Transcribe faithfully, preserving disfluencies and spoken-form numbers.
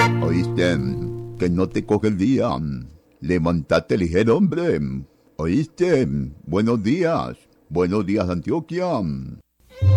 Oíste, que no te coge el día. Levantate ligero, hombre. Oíste, buenos días. Buenos días, Antioquia.